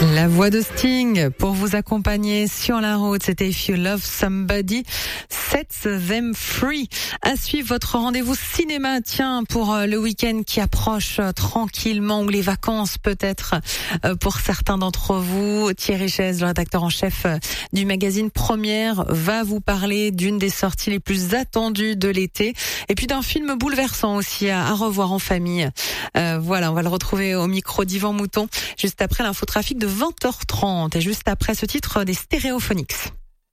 La voix de Sting pour vous accompagner sur la route. C'était If You Love Somebody, Set Them Free. À suivre votre rendez-vous cinéma, tiens, pour le week-end qui approche tranquillement, ou les vacances peut-être pour certains d'entre vous. Thierry Chaise, le rédacteur en chef du magazine Première, va vous parler d'une des sorties les plus attendues de l'été, et puis d'un film bouleversant aussi à revoir en famille. Voilà, on va le retrouver au micro d'Yvan Mouton juste après l'infotrafic de 20h30 et juste après ce titre des Stereophonics.